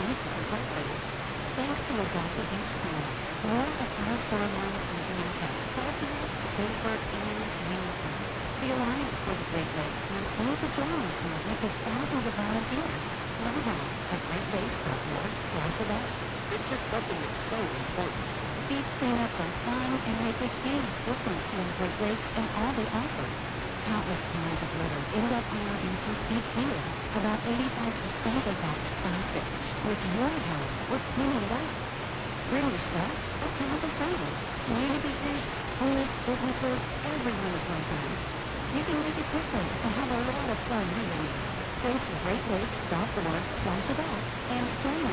nature completely. Thanks to adaptive beach cleanups, more of our shorelines are being kept healthier, safer, and meaningful. The Alliance for the Great Lakes wants you to join this movement with thousands of volunteers. Learn how at greatlakes.org/event. It's just something that's so important. Beach cleanups are fun and make a huge difference to our Great Lakes and all they offer. Countless pounds of litter end up on our beaches each year. About 85% of that is plastic. With your help, we're cleaning it up. Bring yourself or come a friend. Community groups, schools, businesses, everyone is welcome. You can make a difference and have a lot of fun here. Go to greatlakes.org/event and join